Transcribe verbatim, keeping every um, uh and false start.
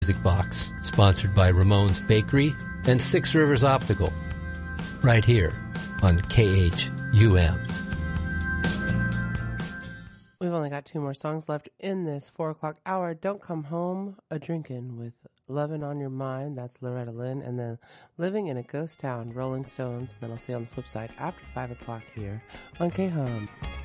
Music Box, sponsored by Ramon's Bakery and Six Rivers Optical, right here on K H U M. We've only got two more songs left in this four o'clock hour. Don't Come Home a-Drinkin' with Lovin' on Your Mind. That's Loretta Lynn. And then Living in a Ghost Town, Rolling Stones. And then I'll see you on the flip side after five o'clock here on K-Hum.